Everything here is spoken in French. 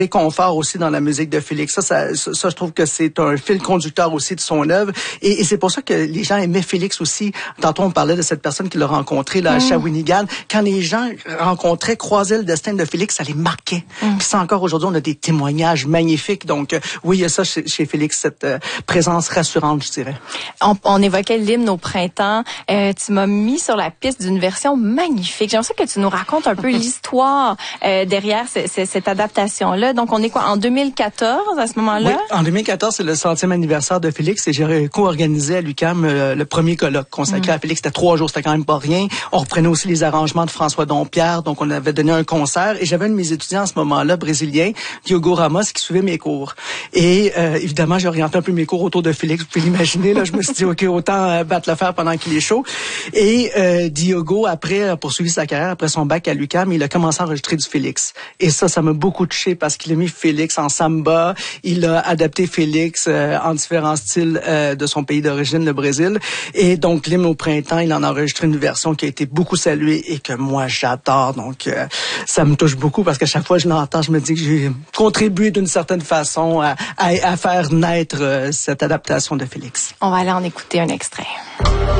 réconfort aussi dans la musique de Félix. Ça, je trouve que c'est un fil conducteur aussi de son œuvre. Et c'est pour ça que les gens aimaient Félix aussi. Tantôt, on parlait de cette personne qui l'a rencontré là, à Shawinigan. Quand les gens croisaient le destin de Félix, ça les marquait. Puis ça encore aujourd'hui, on a des témoignages magnifiques. Donc, oui, il y a ça chez Félix, cette présence rassurante, je dirais. On évoquait l'hymne au printemps. Tu m'as mis sur la piste d'une version magnifique. J'aimerais ça que tu nous racontes un peu l'histoire derrière cette adaptation-là. Donc, on est quoi, en 2014 à ce moment-là? Oui, en 2014, c'est le 100e anniversaire de Félix et j'ai co-organisé à l'UQAM le premier colloque consacré à Félix. C'était 3 jours, c'était quand même pas rien. On reprenait aussi les arrangements de François Dompierre, donc on avait donné un concert et j'avais un de mes étudiants à ce moment-là, brésilien, Diogo Ramos, qui suivait mes cours. Et évidemment, j'ai orienté un peu mes cours autour de Félix, vous pouvez l'imaginer, là, je me suis dit, OK, autant battre le fer pendant qu'il est chaud. Et Diogo, après, a poursuivi sa carrière, après son bac à l'UQAM, il a commencé à enregistrer du Félix. Et ça m'a beaucoup touché parce qu'il a mis Félix en samba, il a adapté Félix en différents styles de son pays d'origine, le Brésil. Et donc, l'hymne au printemps, il en a enregistré une version qui a été beaucoup saluée et que moi, j'adore. Donc, ça me touche beaucoup parce qu'à chaque fois que je l'entends, je me dis que j'ai contribué d'une certaine façon à faire naître cette adaptation de Félix. On va aller en écouter un extrait.